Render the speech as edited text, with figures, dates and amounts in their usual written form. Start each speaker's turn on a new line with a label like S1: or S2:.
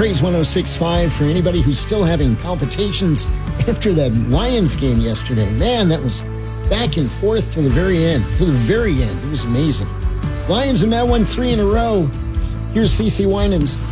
S1: Praise 106.5 for anybody who's still having palpitations after that Lions game yesterday. Man, that was back and forth to the very end. It was amazing. Lions have now won 3 in a row. Here's CeCe Winans.